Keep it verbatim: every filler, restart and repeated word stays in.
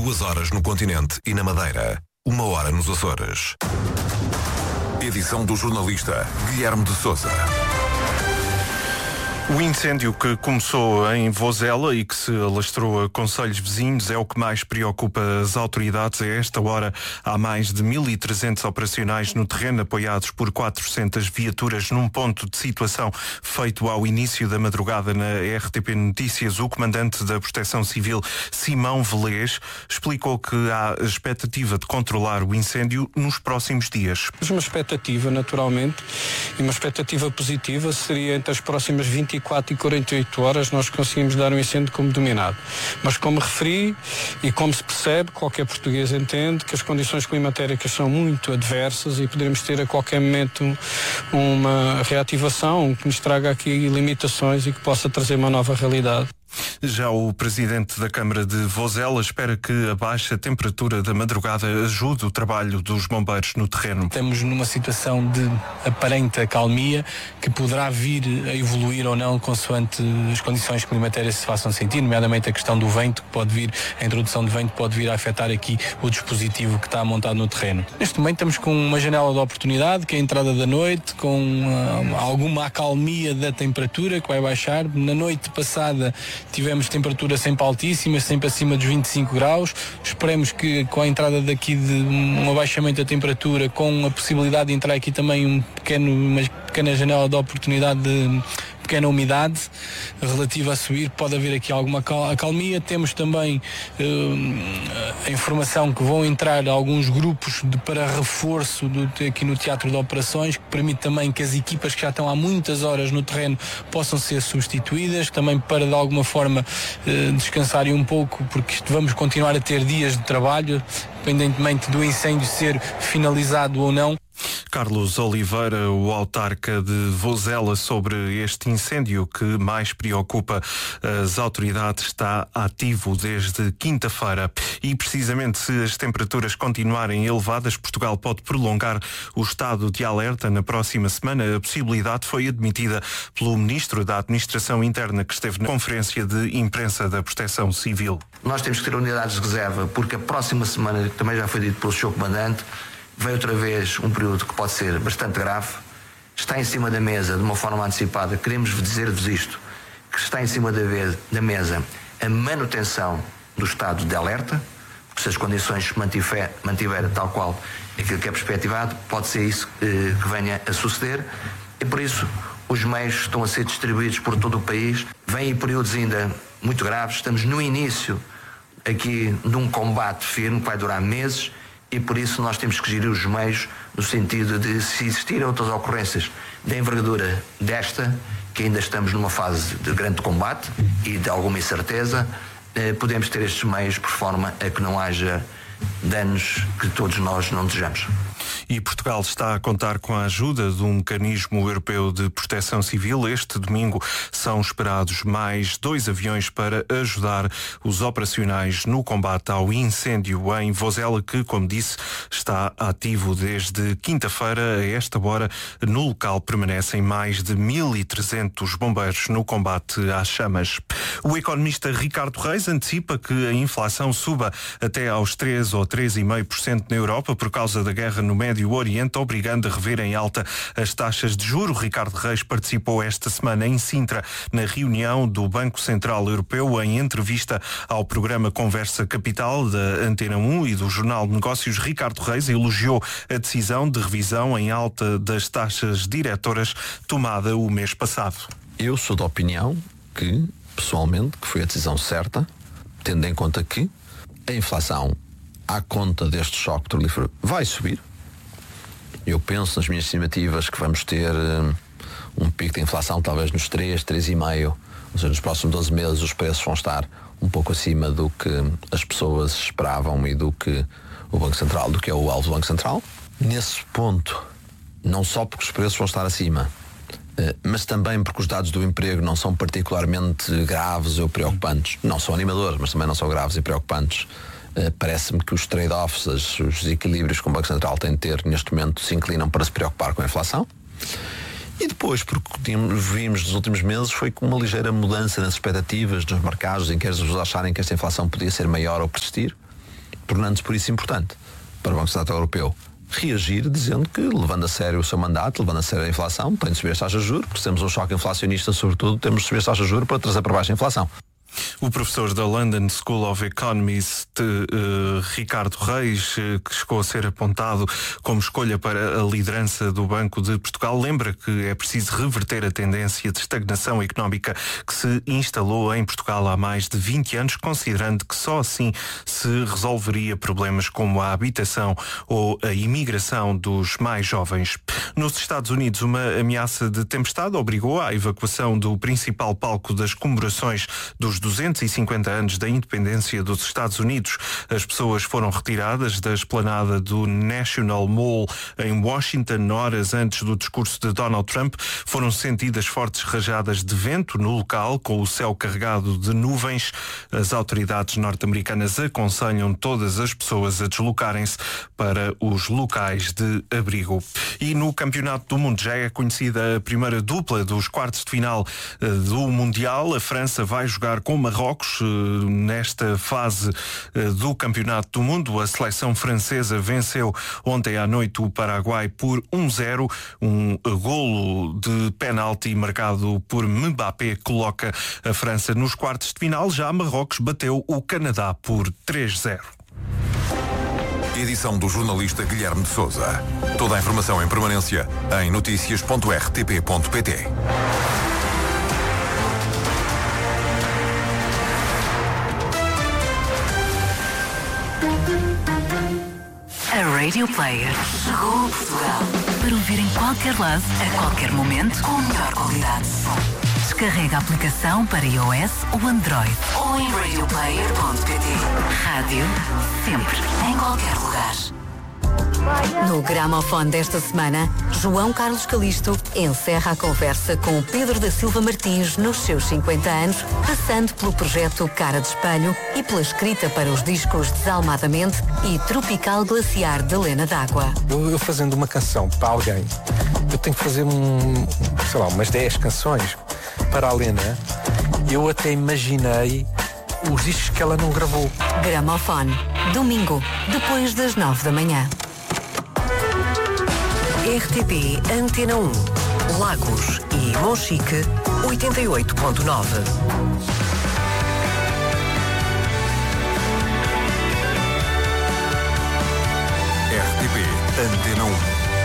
Duas horas no continente e na Madeira. Uma hora nos Açores. Edição do jornalista Guilherme de Sousa. O incêndio que começou em Vozela e que se alastrou a concelhos vizinhos é o que mais preocupa as autoridades. A esta hora há mais de mil e trezentos operacionais no terreno, apoiados por quatrocentas viaturas num ponto de situação feito ao início da madrugada na R T P Notícias. O comandante da Proteção Civil, Simão Velez, explicou que há expectativa de controlar o incêndio nos próximos dias. Uma expectativa, naturalmente, e uma expectativa positiva seria entre as próximas vinte e quatro e quarenta e oito horas nós conseguimos dar um incêndio como dominado. Mas como referi e como se percebe, qualquer português entende que as condições climatéricas são muito adversas e poderemos ter a qualquer momento uma reativação que nos traga aqui limitações e que possa trazer uma nova realidade. Já o presidente da Câmara de Vozela espera que a baixa temperatura da madrugada ajude o trabalho dos bombeiros no terreno. Estamos numa situação de aparente acalmia que poderá vir a evoluir ou não consoante as condições climatéricas se façam sentir, nomeadamente a questão do vento, que pode vir, a introdução de vento pode vir a afetar aqui o dispositivo que está montado no terreno. Neste momento estamos com uma janela de oportunidade, que é a entrada da noite, com uh, alguma acalmia da temperatura que vai baixar. Na noite passada tivemos temperaturas sempre altíssimas, sempre acima dos vinte e cinco graus. Esperemos que com a entrada daqui de um abaixamento da temperatura, com a possibilidade de entrar aqui também um pequeno, uma pequena janela de oportunidade de pequena umidade relativa a subir, pode haver aqui alguma acalmia. Temos também uh, a informação que vão entrar alguns grupos de, para reforço do, aqui no Teatro de Operações, que permite também que as equipas que já estão há muitas horas no terreno possam ser substituídas, também para de alguma forma uh, descansarem um pouco, porque vamos continuar a ter dias de trabalho, independentemente do incêndio ser finalizado ou não. Carlos Oliveira, o autarca de Vozela, sobre este incêndio que mais preocupa as autoridades, está ativo desde quinta-feira. E precisamente se as temperaturas continuarem elevadas, Portugal pode prolongar o estado de alerta na próxima semana. A possibilidade foi admitida pelo Ministro da Administração Interna, que esteve na conferência de imprensa da Proteção Civil. Nós temos que ter unidades de reserva, porque a próxima semana, também já foi dito pelo senhor Comandante, vem outra vez um período que pode ser bastante grave. Está em cima da mesa, de uma forma antecipada, queremos dizer-vos isto, que está em cima da, vez, da mesa a manutenção do estado de alerta, porque se as condições se mantiver, mantiver tal qual aquilo que é perspectivado, pode ser isso eh, que venha a suceder, e por isso os meios estão a ser distribuídos por todo o país. Vêm períodos ainda muito graves, estamos no início aqui de um combate firme que vai durar meses, e por isso nós temos que gerir os meios no sentido de, se existirem outras ocorrências de envergadura desta, que ainda estamos numa fase de grande combate e de alguma incerteza, eh, podemos ter estes meios por forma a que não haja danos que todos nós não desejamos. E Portugal está a contar com a ajuda de um mecanismo europeu de proteção civil. Este domingo são esperados mais dois aviões para ajudar os operacionais no combate ao incêndio em Vozela, que, como disse, está ativo desde quinta-feira. A esta hora, no local permanecem mais de mil e trezentos bombeiros no combate às chamas. O economista Ricardo Reis antecipa que a inflação suba até aos três ou três vírgula cinco por cento na Europa por causa da guerra no Médio Oriente, obrigando a rever em alta as taxas de juro. Ricardo Reis participou esta semana em Sintra na reunião do Banco Central Europeu. Em entrevista ao programa Conversa Capital da Antena um e do Jornal de Negócios, Ricardo Reis elogiou a decisão de revisão em alta das taxas diretoras tomada o mês passado. Eu sou da opinião que, pessoalmente, que foi a decisão certa, tendo em conta que a inflação, à conta deste choque petrolífero, vai subir. Eu penso nas minhas estimativas que vamos ter um, um pico de inflação talvez nos três, três vírgula cinco, ou seja, nos próximos doze meses os preços vão estar um pouco acima do que as pessoas esperavam e do que o Banco Central, do que é o alvo do Banco Central. Nesse ponto, não só porque os preços vão estar acima, mas também porque os dados do emprego não são particularmente graves ou preocupantes, não são animadores, mas também não são graves e preocupantes. Uh, parece-me que os trade-offs, os, os equilíbrios que o Banco Central tem de ter neste momento se inclinam para se preocupar com a inflação. E depois, porque vimos nos últimos meses, foi com uma ligeira mudança nas expectativas dos mercados, em que as pessoas acharem que esta inflação podia ser maior ou persistir. tornando-se por isso importante para o Banco Central Europeu reagir dizendo que, levando a sério o seu mandato, levando a sério a inflação, tem de subir as taxas de juros, porque se temos um choque inflacionista, sobretudo, temos de subir as taxas de juros para trazer para baixo a inflação. O professor da London School of Economics, de, uh, Ricardo Reis, uh, que chegou a ser apontado como escolha para a liderança do Banco de Portugal, lembra que é preciso reverter a tendência de estagnação económica que se instalou em Portugal há mais de vinte anos, considerando que só assim se resolveria problemas como a habitação ou a imigração dos mais jovens. Nos Estados Unidos, uma ameaça de tempestade obrigou à evacuação do principal palco das comemorações dos duzentos e cinquenta anos da independência dos Estados Unidos. As pessoas foram retiradas da esplanada do National Mall em Washington horas antes do discurso de Donald Trump. Foram sentidas fortes rajadas de vento no local, com o céu carregado de nuvens. As autoridades norte-americanas aconselham todas as pessoas a deslocarem-se para os locais de abrigo. E no Campeonato do Mundo já é conhecida a primeira dupla dos quartos de final do Mundial. A França vai jogar com Marrocos nesta fase do Campeonato do Mundo. A seleção francesa venceu ontem à noite o Paraguai por um zero. Um golo de penalti marcado por Mbappé coloca a França nos quartos de final. Já Marrocos bateu o Canadá por três zero. Edição do jornalista Guilherme de Sousa. Toda a informação em permanência em notícias ponto r t p ponto p t. A Radio Player chegou a Portugal para ouvir em qualquer lado, a qualquer momento, com a melhor qualidade de som. Descarrega a aplicação para iOS ou Android ou em radio player ponto p t. Rádio sempre, em qualquer lugar. No gramofone desta semana, João Carlos Calisto encerra a conversa com Pedro da Silva Martins nos seus cinquenta anos, passando pelo projeto Cara de Espelho e pela escrita para os discos Desalmadamente e Tropical Glaciar de Lena d'Água. Eu, eu fazendo uma canção para alguém, eu tenho que fazer um, sei lá, umas dez canções para a Lena. Eu até imaginei os discos que ela não gravou. Gramofone, domingo, depois das nove da manhã. R T P Antena um, Lagos e Monchique, oitenta e oito ponto nove. R T P Antena um.